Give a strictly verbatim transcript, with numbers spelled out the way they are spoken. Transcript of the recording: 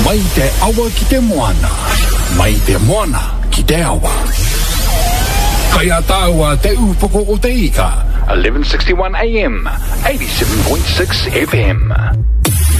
Mai te awa ki te moana. Mai te moana ki te awa. Kaya taua te upoko o te ika. eleven sixty-one A M, eighty-seven point six F M.